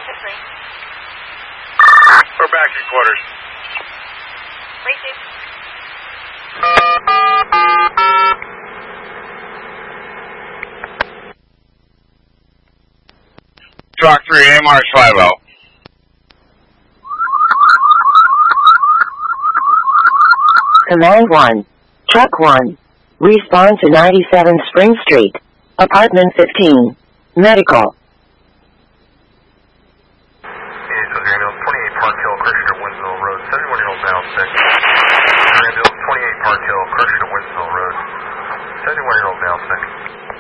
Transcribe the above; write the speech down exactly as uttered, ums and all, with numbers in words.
three. We're back in quarters. Received. Truck three, A March five oh. Command one. Truck one. Respond to ninety-seven Spring Street. Apartment fifteen. Medical. Ambulance twenty-eight Park Hill, Christian Winslow Road, seventy-one-year-old male sick. Ambulance twenty-eight Park Hill, Christian Winslow Road, seventy-one-year-old male sick.